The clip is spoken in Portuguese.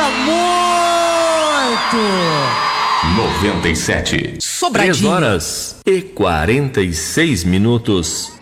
muito! 97. Sobradinho. 3 horas e 46 minutos.